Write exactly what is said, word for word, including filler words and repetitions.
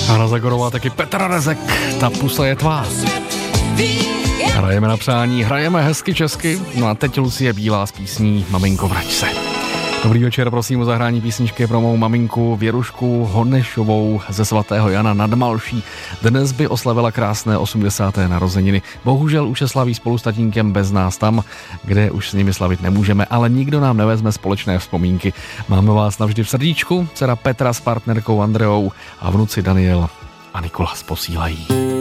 Hana Zagorová, taky Petr Rezek, Ta pusa je tvá. Hrajeme na přání, hrajeme hezky česky, no a teď Lucie Bílá s písní Maminko vrať se. Dobrý večer, prosím o zahrání písničky pro mou maminku Věrušku Honešovou ze svatého Jana nad Malší. Dnes by oslavila krásné osmdesáté narozeniny. Bohužel už se slaví spolu s tatínkem bez nás tam, kde už s nimi slavit nemůžeme, ale nikdo nám nevezme společné vzpomínky. Máme vás navždy v srdíčku, dcera Petra s partnerkou Andreou a vnuci Daniel a Nikolas posílají.